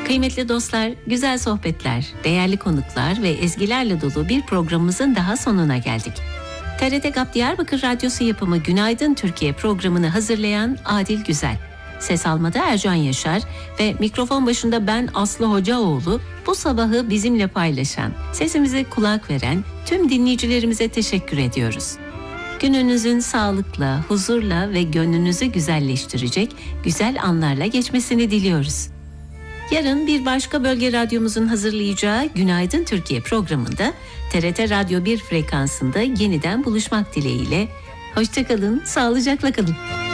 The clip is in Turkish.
Kıymetli dostlar, güzel sohbetler, değerli konuklar ve ezgilerle dolu bir programımızın daha sonuna geldik. TRT GAP Diyarbakır Radyosu yapımı Günaydın Türkiye programını hazırlayan Adil Güzel, ses almada Ercan Yaşar ve mikrofon başında ben Aslı Hocaoğlu, bu sabahı bizimle paylaşan, sesimize kulak veren tüm dinleyicilerimize teşekkür ediyoruz. Gününüzün sağlıkla, huzurla ve gönlünüzü güzelleştirecek güzel anlarla geçmesini diliyoruz. Yarın bir başka bölge radyomuzun hazırlayacağı Günaydın Türkiye programında TRT Radyo 1 frekansında yeniden buluşmak dileğiyle. Hoşça kalın, sağlıcakla kalın.